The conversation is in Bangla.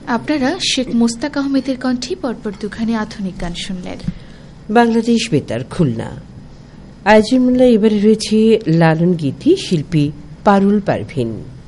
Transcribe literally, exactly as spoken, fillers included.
আপনারা শেখ মোস্তাক আহমেদের কণ্ঠে পরপর দুখানি আধুনিক গান শুনলেন। বাংলাদেশ বেতার খুলনা। আয়োজন এবারে রয়েছে লালন গীতি, শিল্পী পারুল পারভিন।